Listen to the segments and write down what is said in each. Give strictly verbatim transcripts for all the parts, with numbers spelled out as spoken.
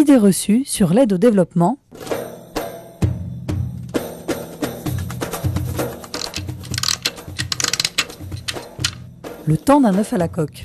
Idées reçues sur l'aide au développement. Le temps d'un œuf à la coque.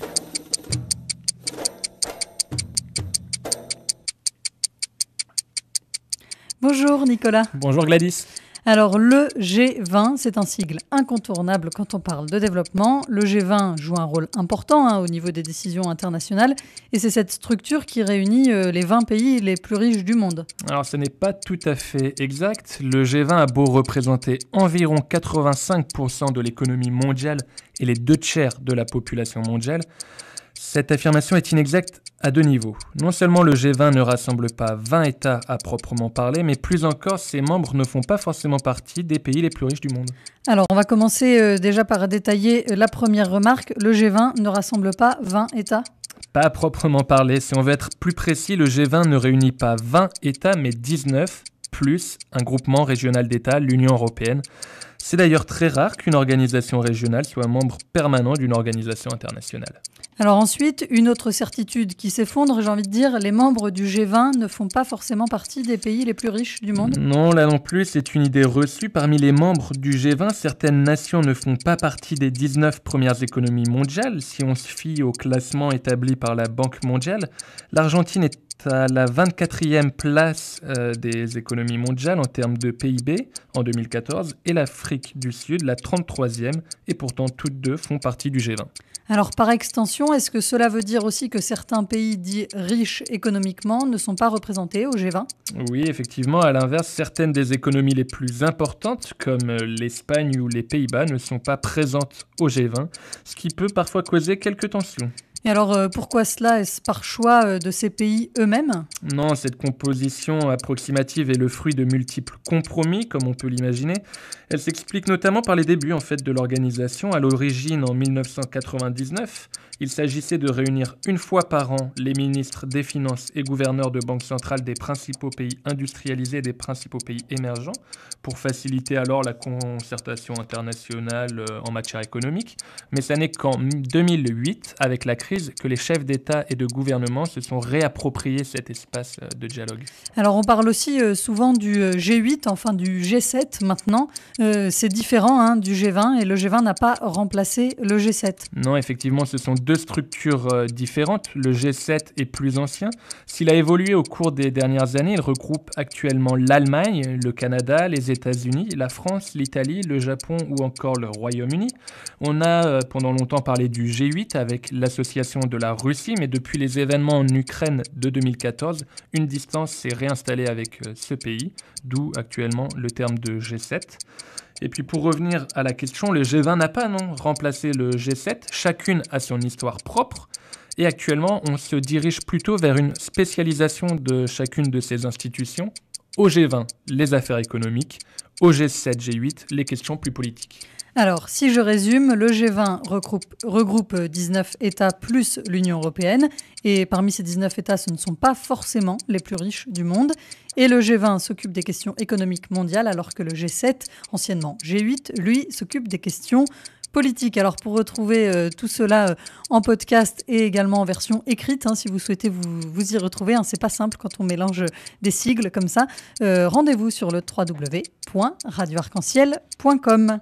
Bonjour Nicolas. Bonjour Gladys. Alors le G vingt, c'est un sigle incontournable quand on parle de développement. Le G vingt joue un rôle important hein, au niveau des décisions internationales et c'est cette structure qui réunit euh, les vingt pays les plus riches du monde. Alors ce n'est pas tout à fait exact. Le G vingt a beau représenter environ quatre-vingt-cinq pour cent de l'économie mondiale et les deux tiers de la population mondiale. Cette affirmation est inexacte à deux niveaux. Non seulement le G vingt ne rassemble pas vingt États à proprement parler, mais plus encore, ses membres ne font pas forcément partie des pays les plus riches du monde. Alors, on va commencer euh, déjà par détailler la première remarque. Le G vingt ne rassemble pas vingt États ? Pas à proprement parler. Si on veut être plus précis, le G vingt ne réunit pas vingt États, mais dix-neuf, plus un groupement régional d'États, l'Union européenne. C'est d'ailleurs très rare qu'une organisation régionale soit membre permanent d'une organisation internationale. Alors ensuite, une autre certitude qui s'effondre, j'ai envie de dire, les membres du G vingt ne font pas forcément partie des pays les plus riches du monde. Non, là non plus, c'est une idée reçue. Parmi les membres du G vingt, certaines nations ne font pas partie des dix-neuf premières économies mondiales. Si on se fie au classement établi par la Banque mondiale, l'Argentine est à la vingt-quatrième place euh, des économies mondiales en termes de P I B en deux mille quatorze et l'Afrique du Sud la trente-troisième et pourtant toutes deux font partie du G vingt. Alors par extension, est-ce que cela veut dire aussi que certains pays dits riches économiquement ne sont pas représentés au G vingt ? Oui, effectivement, à l'inverse, certaines des économies les plus importantes comme l'Espagne ou les Pays-Bas ne sont pas présentes au G vingt, ce qui peut parfois causer quelques tensions. Et alors, euh, pourquoi cela ? Est-ce par choix euh, de ces pays eux-mêmes ? Non, cette composition approximative est le fruit de multiples compromis, comme on peut l'imaginer. Elle s'explique notamment par les débuts en fait, de l'organisation. À l'origine, en dix-neuf cent quatre-vingt-dix-neuf, il s'agissait de réunir une fois par an les ministres des Finances et gouverneurs de banques centrales des principaux pays industrialisés et des principaux pays émergents, pour faciliter alors la concertation internationale en matière économique. Mais ça n'est qu'en deux mille huit, avec la crise, que les chefs d'État et de gouvernement se sont réappropriés cet espace de dialogue. Alors on parle aussi euh, souvent du G huit, enfin du G sept maintenant. Euh, c'est différent hein, du G vingt et le G vingt n'a pas remplacé le G sept. Non, effectivement, ce sont deux structures euh, différentes. Le G sept est plus ancien. S'il a évolué au cours des dernières années, il regroupe actuellement l'Allemagne, le Canada, les États-Unis, la France, l'Italie, le Japon ou encore le Royaume-Uni. On a euh, pendant longtemps parlé du G huit avec l'association de la Russie, mais depuis les événements en Ukraine de deux mille quatorze, une distance s'est réinstallée avec euh, ce pays, d'où actuellement le terme de G sept. Et puis pour revenir à la question, le G vingt n'a pas non remplacé le G sept, chacune a son histoire propre, et actuellement on se dirige plutôt vers une spécialisation de chacune de ces institutions. Au G vingt, les affaires économiques, au G sept, G huit, les questions plus politiques. Alors, si je résume, le G vingt regroupe, regroupe dix-neuf États plus l'Union européenne. Et parmi ces dix-neuf États, ce ne sont pas forcément les plus riches du monde. Et le G vingt s'occupe des questions économiques mondiales, alors que le G sept, anciennement G huit, lui, s'occupe des questions politiques. Alors, pour retrouver euh, tout cela euh, en podcast et également en version écrite, hein, si vous souhaitez vous, vous y retrouver, hein, c'est pas simple quand on mélange des sigles comme ça. Euh, rendez-vous sur le w w w point radio arc en ciel point com.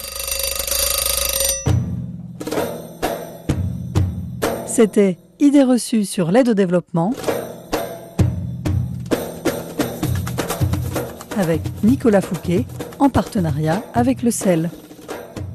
C'était Idées reçues sur l'aide au développement avec Nicolas Fouquet en partenariat avec le C E L.